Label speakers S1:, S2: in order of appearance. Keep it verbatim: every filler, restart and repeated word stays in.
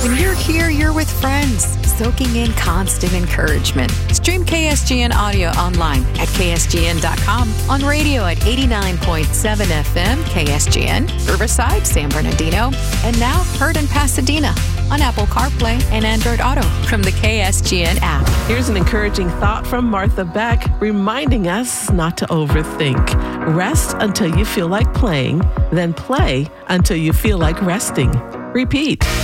S1: When you're here, you're with friends, soaking in constant encouragement. Stream K S G N audio online at K S G N dot com, on radio at eighty-nine point seven F M K S G N, Riverside, San Bernardino, and now heard in Pasadena on Apple CarPlay and Android Auto from the K S G N app.
S2: Here's an encouraging thought from Martha Beck, reminding us not to overthink. Rest until you feel like playing, then play until you feel like resting. Repeat.